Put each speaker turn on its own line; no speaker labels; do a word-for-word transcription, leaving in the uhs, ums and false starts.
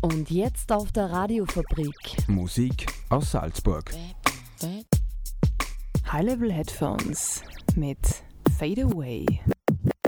Und jetzt auf der Radiofabrik.
Musik aus Salzburg.
High Level Headphones mit Fade Away.